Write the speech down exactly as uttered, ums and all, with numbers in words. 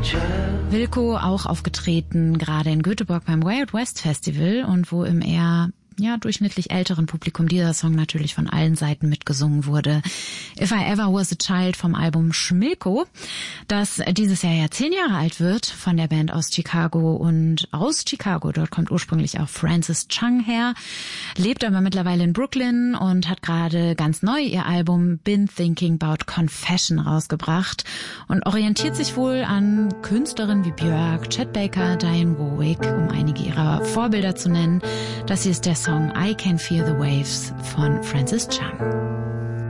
Wilco auch aufgetreten, gerade in Göteborg beim Wild West Festival und wo im eher ja durchschnittlich älteren Publikum dieser Song natürlich von allen Seiten mitgesungen wurde. If I Ever Was a Child vom Album Schmilko, das dieses Jahr ja zehn Jahre alt wird, von der Band aus Chicago und aus Chicago. Dort kommt ursprünglich auch Frances Chung her, lebt aber mittlerweile in Brooklyn und hat gerade ganz neu ihr Album Been Thinking About Confession rausgebracht und orientiert sich wohl an Künstlerinnen wie Björk, Chet Baker, Dionne Warwick, um einige ihrer Vorbilder zu nennen. Das hier ist der Song I Can Feel the Waves von Frances Chung.